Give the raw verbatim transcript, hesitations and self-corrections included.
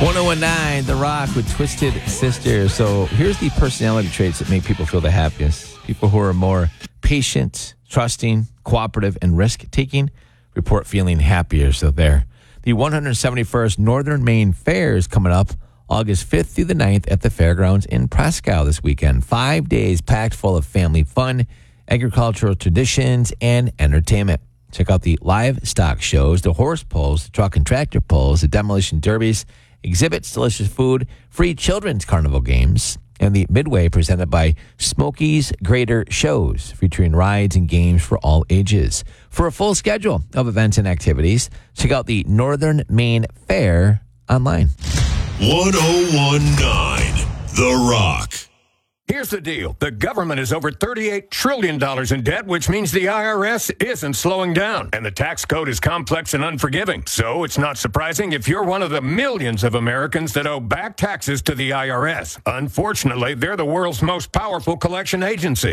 ten19 The Rock with Twisted Sister. So here's the personality traits that make people feel the happiest. People who are more patient, trusting, cooperative, and risk-taking report feeling happier. So there. The one hundred seventy-first Northern Maine Fair is coming up August fifth through the ninth at the fairgrounds in Prescott this weekend. Five days packed full of family fun, agricultural traditions, and entertainment. Check out the livestock shows, the horse pulls, the truck and tractor pulls, the demolition derbies, exhibits, delicious food, free children's carnival games, and the Midway presented by Smokey's Greater Shows, featuring rides and games for all ages. For a full schedule of events and activities, check out the Northern Maine Fair online. ten nineteen The Rock. Here's the deal. The government is over thirty-eight trillion dollars in debt, which means the I R S isn't slowing down. And the tax code is complex and unforgiving. So it's not surprising if you're one of the millions of Americans that owe back taxes to the I R S. Unfortunately, they're the world's most powerful collection agency.